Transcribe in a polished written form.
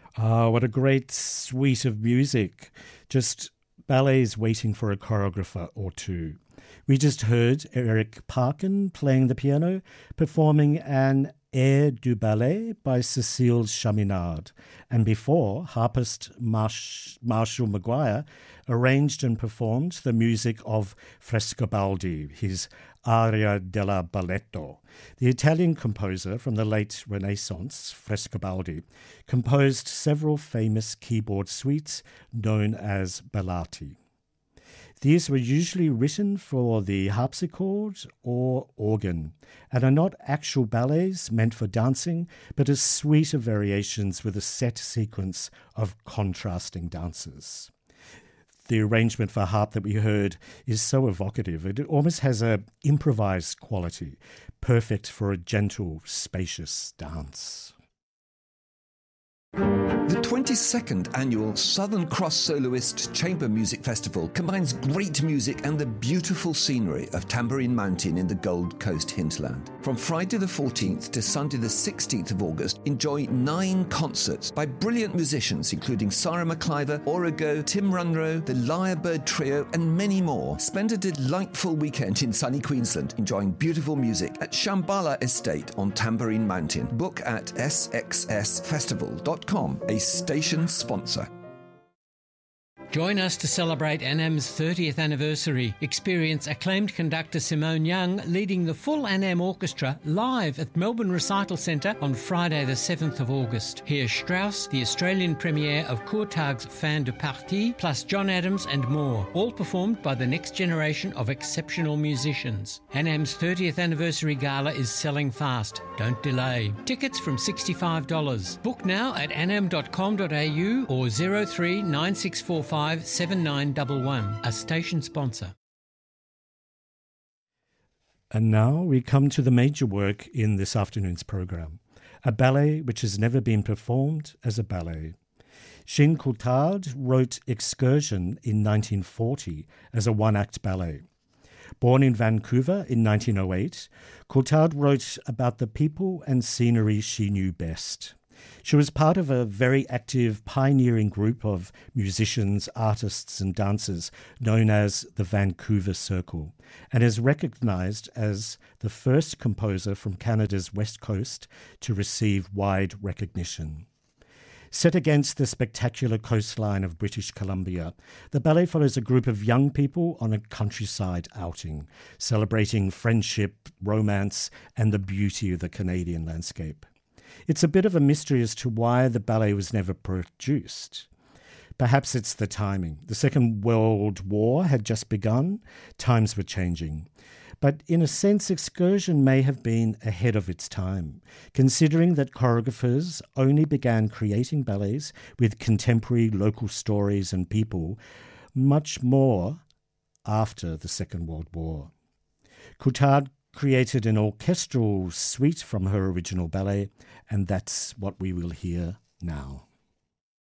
Ah, what a great suite of music. Just ballets waiting for a choreographer or two. We just heard Eric Parkin playing the piano, performing an Air du Ballet by Cécile Chaminade, and before, harpist Marshall Maguire arranged and performed the music of Frescobaldi, his Aria della Balletto. The Italian composer from the late Renaissance, Frescobaldi, composed several famous keyboard suites known as ballati. These were usually written for the harpsichord or organ, and are not actual ballets meant for dancing, but a suite of variations with a set sequence of contrasting dances. The arrangement for harp that we heard is so evocative. It almost has an improvised quality, perfect for a gentle, spacious dance. The 22nd annual Southern Cross Soloist Chamber Music Festival combines great music and the beautiful scenery of Tambourine Mountain in the Gold Coast hinterland. From Friday the 14th to Sunday the 16th of August, enjoy 9 concerts by brilliant musicians including Sarah McIver, Origo, Tim Runro, the Lyrebird Trio and many more. Spend a delightful weekend in sunny Queensland enjoying beautiful music at Shambhala Estate on Tambourine Mountain. Book at sxsfestival.com, a station sponsor. Join us to celebrate ANAM's 30th anniversary. Experience acclaimed conductor Simone Young leading the full ANAM Orchestra live at Melbourne Recital Centre on Friday the 7th of August. Hear Strauss, the Australian premiere of Courtag's Fin de Partie, plus John Adams and more, all performed by the next generation of exceptional musicians. ANAM's 30th anniversary gala is selling fast. Don't delay. Tickets from $65. Book now at anam.com.au or 03 9645 7911, a station sponsor. And now we come to the major work in this afternoon's program, a ballet which has never been performed as a ballet. Jean Coulthard wrote Excursion in 1940 as a one-act ballet. Born in Vancouver in 1908, Coulthard wrote about the people and scenery she knew best. She was part of a very active, pioneering group of musicians, artists and dancers known as the Vancouver Circle, and is recognised as the first composer from Canada's West Coast to receive wide recognition. Set against the spectacular coastline of British Columbia, the ballet follows a group of young people on a countryside outing, celebrating friendship, romance, and the beauty of the Canadian landscape. It's a bit of a mystery as to why the ballet was never produced. Perhaps it's the timing. The Second World War had just begun, times were changing. But in a sense, Excursion may have been ahead of its time, considering that choreographers only began creating ballets with contemporary local stories and people much more after the Second World War. Coulthard created an orchestral suite from her original ballet, and that's what we will hear now.